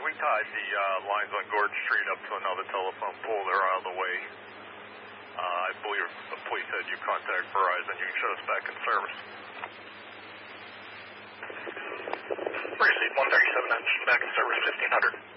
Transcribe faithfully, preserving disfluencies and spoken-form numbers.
we tied the uh, lines on Gordon Street up to another telephone pole. They're out of the way. Uh, I believe the police had you contact Verizon. You can shut us back in service. Proceed one thirty-seven, back in service fifteen hundred.